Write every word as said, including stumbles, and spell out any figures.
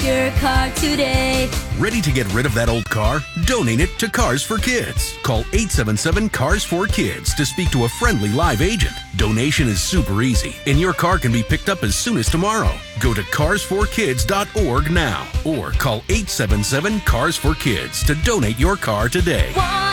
your car today. Ready to get rid of that old car? Donate it to Cars for Kids. Call eight seven seven, C A R S four Kids to speak to a friendly live agent. Donation is super easy, and your car can be picked up as soon as tomorrow. Go to cars for kids dot org now or call eight seven seven, C A R S four Kids to donate your car today. One